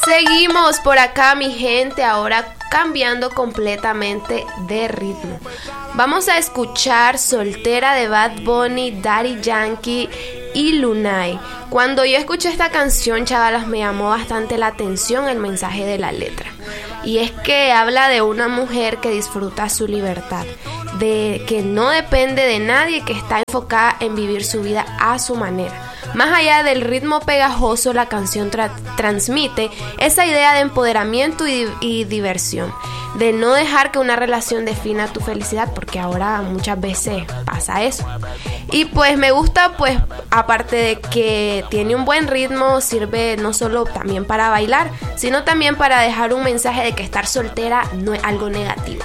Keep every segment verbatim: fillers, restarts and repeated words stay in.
Seguimos por acá, mi gente, ahora cambiando completamente de ritmo. Vamos a escuchar Soltera de Bad Bunny, Daddy Yankee y Lunay. Cuando yo escuché esta canción, chavalas, me llamó bastante la atención el mensaje de la letra. Y es que habla de una mujer que disfruta su libertad, de que no depende de nadie, que está enfocada en vivir su vida a su manera. Más allá del ritmo pegajoso, la canción tra- transmite esa idea de empoderamiento y, y diversión, de no dejar que una relación defina tu felicidad, porque ahora muchas veces pasa eso. Y pues me gusta, pues aparte de que tiene un buen ritmo, sirve no solo también para bailar, sino también para dejar un mensaje de que estar soltera no es algo negativo.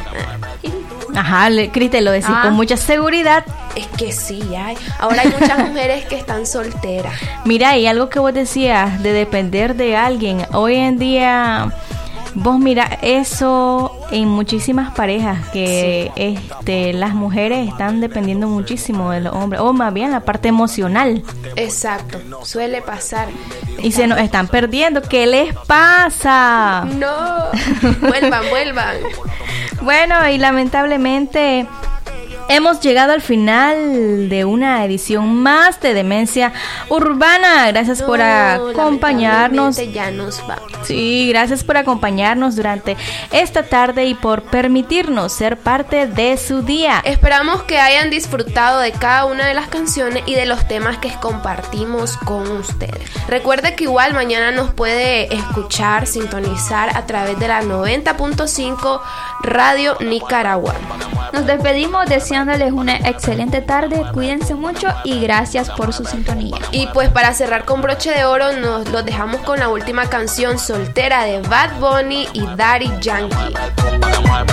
Ajá, Cris, te lo decís ah. con mucha seguridad. Es que sí, hay. Ahora hay muchas mujeres que están solteras. Mira, y algo que vos decías de depender de alguien. Hoy en día, vos mira eso en muchísimas parejas, que sí. este las mujeres están dependiendo muchísimo de los hombres, o más bien la parte emocional. Exacto, suele pasar. Y Está... se nos están perdiendo. ¿Qué les pasa? No, vuelvan, vuelvan. Bueno, y lamentablemente hemos llegado al final de una edición más de Demencia Urbana. Gracias no, por acompañarnos. Ya nos vamos. Sí, gracias por acompañarnos durante esta tarde y por permitirnos ser parte de su día. Esperamos que hayan disfrutado de cada una de las canciones y de los temas que compartimos con ustedes. Recuerde que igual mañana nos puede escuchar, sintonizar a través de la noventa punto cinco Radio Nicaragua. Nos despedimos deseándoles una excelente tarde, cuídense mucho y gracias por su sintonía. Y pues para cerrar con broche de oro, nos los dejamos con la última canción, Soltera de Bad Bunny y Daddy Yankee.